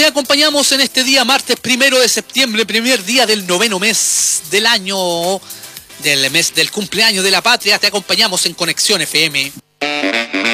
te acompañamos en este día, martes 1 de septiembre, primer día del 9º mes del año, del mes del cumpleaños de la patria. Te acompañamos en Conexión FM.